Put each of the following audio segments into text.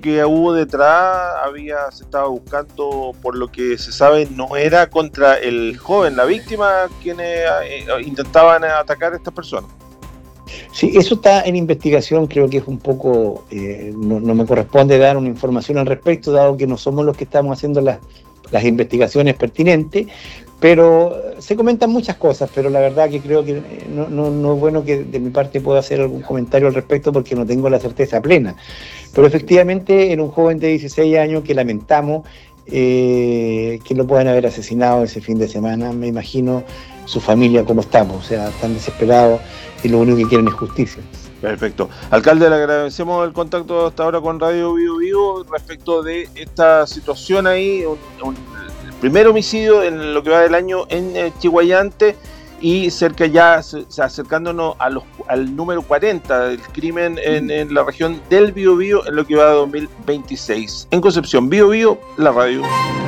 que hubo detrás se estaba buscando, por lo que se sabe, no era contra el joven, la víctima, quienes intentaban atacar a estas personas. Sí, eso está en investigación. Creo que es un poco, no me corresponde dar una información al respecto, dado que no somos los que estamos haciendo las investigaciones pertinentes, pero se comentan muchas cosas, pero la verdad que creo que no es bueno que de mi parte pueda hacer algún comentario al respecto porque no tengo la certeza plena. Pero efectivamente era un joven de 16 años que lamentamos que lo puedan haber asesinado ese fin de semana. Me imagino su familia cómo estamos, o sea, están desesperados y lo único que quieren es justicia. Perfecto. Alcalde, le agradecemos el contacto hasta ahora con Radio Bio Vivo respecto de esta situación ahí, el primer homicidio en lo que va del año en Chiguayante, y cerca ya acercándonos al número 40 del crimen en la región del Biobío en lo que va de 2026. En Concepción, Biobío, la radio.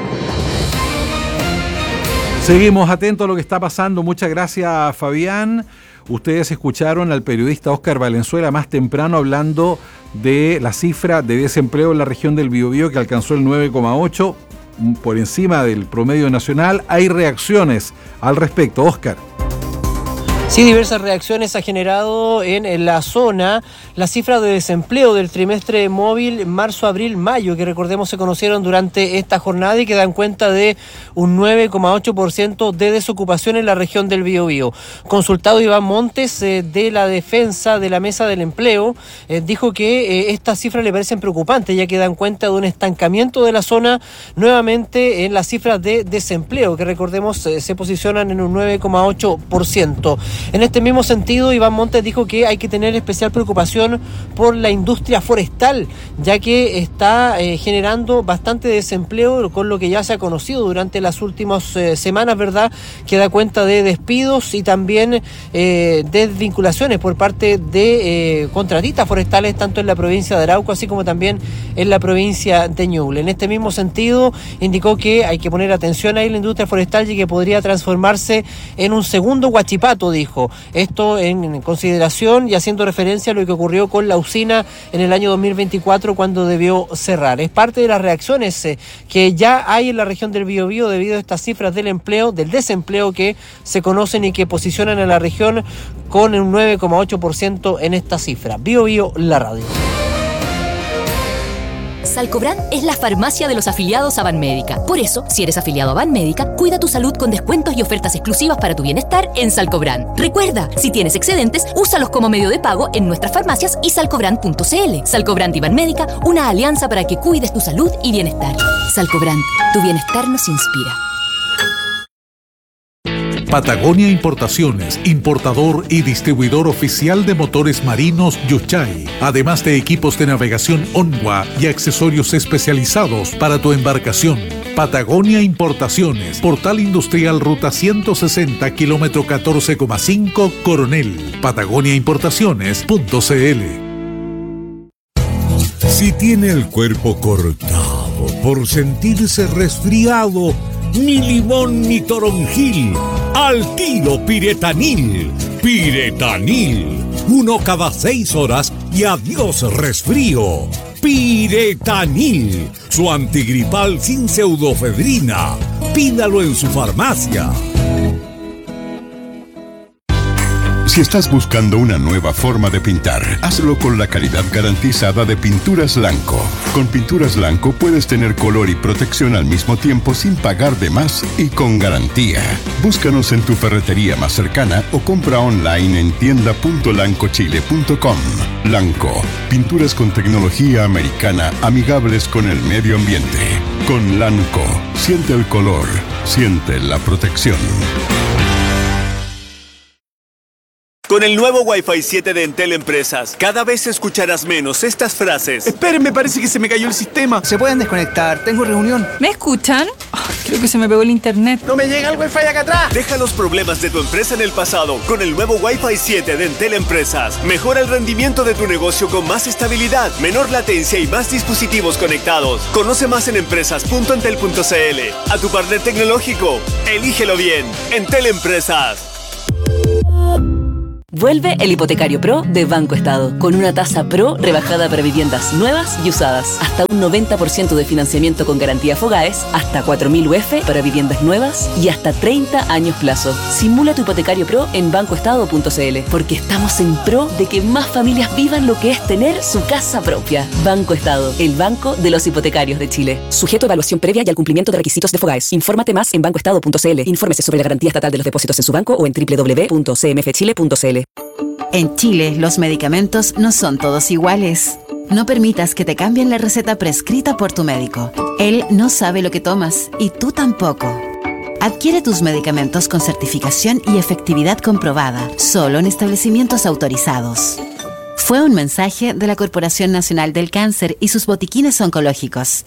Seguimos atentos a lo que está pasando. Muchas gracias, Fabián. Ustedes escucharon al periodista Óscar Valenzuela más temprano hablando de la cifra de desempleo en la región del Biobío, que alcanzó el 9,8, por encima del promedio nacional. Hay reacciones al respecto, Óscar. Sí, diversas reacciones ha generado en la zona las cifras de desempleo del trimestre móvil marzo, abril, mayo, que recordemos se conocieron durante esta jornada y que dan cuenta de un 9,8% de desocupación en la región del Biobío. Consultado Iván Montes de la defensa de la Mesa del Empleo, dijo que estas cifras le parecen preocupantes, ya que dan cuenta de un estancamiento de la zona nuevamente en las cifras de desempleo, que recordemos se posicionan en un 9,8%. En este mismo sentido, Iván Montes dijo que hay que tener especial preocupación por la industria forestal, ya que está generando bastante desempleo, con lo que ya se ha conocido durante las últimas semanas, ¿verdad?, que da cuenta de despidos y también desvinculaciones por parte de contratistas forestales, tanto en la provincia de Arauco, así como también en la provincia de Ñuble. En este mismo sentido, indicó que hay que poner atención ahí a la industria forestal y que podría transformarse en un segundo Huachipato, dijo. Esto en consideración y haciendo referencia a lo que ocurrió con la usina en el año 2024 cuando debió cerrar. Es parte de las reacciones que ya hay en la región del Biobío debido a estas cifras del desempleo que se conocen y que posicionan a la región con un 9,8% en esta cifra. Biobío, la radio. Salcobran es la farmacia de los afiliados a Banmédica. Por eso, si eres afiliado a Banmédica, cuida tu salud con descuentos y ofertas exclusivas para tu bienestar en Salcobran. Recuerda, si tienes excedentes, úsalos como medio de pago en nuestras farmacias y salcobran.cl. Salcobran y Banmédica, una alianza para que cuides tu salud y bienestar. Salcobran, tu bienestar nos inspira. Patagonia Importaciones, importador y distribuidor oficial de motores marinos Yuchay, además de equipos de navegación Onwa y accesorios especializados para tu embarcación. Patagonia Importaciones, Portal Industrial Ruta 160, kilómetro 14,5, Coronel. patagoniaimportaciones.cl. Si tiene el cuerpo cortado por sentirse resfriado, ni limón ni toronjil, al tiro Piretanil. Piretanil, 1 cada 6 horas y adiós resfrío. Piretanil, su antigripal sin pseudofedrina. Pídalo en su farmacia. Si estás buscando una nueva forma de pintar, hazlo con la calidad garantizada de Pinturas Lanco. Con Pinturas Lanco puedes tener color y protección al mismo tiempo sin pagar de más y con garantía. Búscanos en tu ferretería más cercana o compra online en tienda.lancochile.com. Lanco, pinturas con tecnología americana amigables con el medio ambiente. Con Lanco, siente el color, siente la protección. Con el nuevo Wi-Fi 7 de Entel Empresas, cada vez escucharás menos estas frases. Esperen, parece que se me cayó el sistema. Se pueden desconectar, tengo reunión. ¿Me escuchan? Creo que se me pegó el internet. ¡No me llega el Wi-Fi acá atrás! Deja los problemas de tu empresa en el pasado con el nuevo Wi-Fi 7 de Entel Empresas. Mejora el rendimiento de tu negocio con más estabilidad, menor latencia y más dispositivos conectados. Conoce más en empresas.entel.cl. A tu partner tecnológico, elígelo bien. Entel Empresas. Vuelve el Hipotecario Pro de Banco Estado, con una tasa Pro rebajada para viviendas nuevas y usadas. Hasta un 90% de financiamiento con garantía Fogaes, hasta 4.000 UF para viviendas nuevas y hasta 30 años plazo. Simula tu Hipotecario Pro en bancoestado.cl, porque estamos en pro de que más familias vivan lo que es tener su casa propia. Banco Estado, el banco de los hipotecarios de Chile. Sujeto a evaluación previa y al cumplimiento de requisitos de Fogaes. Infórmate más en bancoestado.cl. Infórmese sobre la garantía estatal de los depósitos en su banco o en www.cmfchile.cl. En Chile, los medicamentos no son todos iguales. No permitas que te cambien la receta prescrita por tu médico. Él no sabe lo que tomas y tú tampoco. Adquiere tus medicamentos con certificación y efectividad comprobada, solo en establecimientos autorizados. Fue un mensaje de la Corporación Nacional del Cáncer y sus botiquines oncológicos.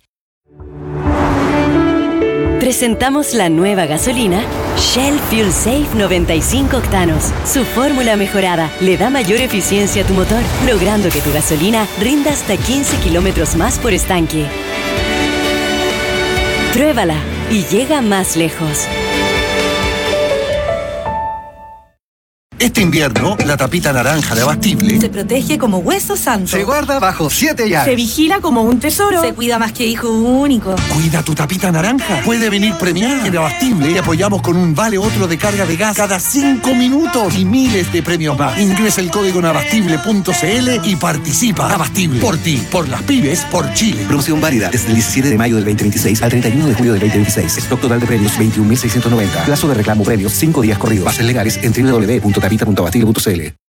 Presentamos la nueva gasolina Shell Fuel Safe 95 octanos. Su fórmula mejorada le da mayor eficiencia a tu motor, logrando que tu gasolina rinda hasta 15 kilómetros más por estanque. Pruébala y llega más lejos. Este invierno, la tapita naranja de Abastible se protege como hueso santo. Se guarda bajo 7 llaves. Se vigila como un tesoro. Se cuida más que hijo único. Cuida tu tapita naranja. Puede venir premiada. En Abastible te apoyamos con un vale otro de carga de gas cada 5 minutos y miles de premios más. Ingresa el código en abastible.cl y participa. Abastible. Por ti, por las pymes, por Chile. Promoción válida desde el 17 de mayo del 2026 al 31 de julio del 2026. Stock total de premios 21.690. Plazo de reclamo premios 5 días corridos. Bases legales en www.tapita.abastible.cl.